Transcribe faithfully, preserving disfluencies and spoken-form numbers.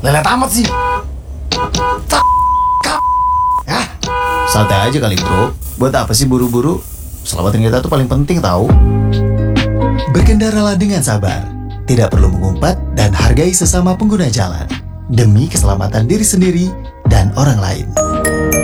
lelet amat sih. Tak, kap. Ya, santai aja kali bro. Buat apa sih buru-buru? Keselamatan kita tuh paling penting tahu. Berkendaralah dengan sabar, tidak perlu mengumpat dan hargai sesama pengguna jalan demi keselamatan diri sendiri dan orang lain.